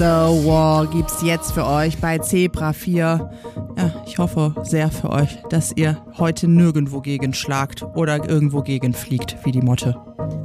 War gibt's jetzt für euch bei Zebra 4. Ja, ich hoffe sehr für euch, dass ihr heute nirgendwo gegen schlagt oder irgendwo gegen fliegt wie die Motte.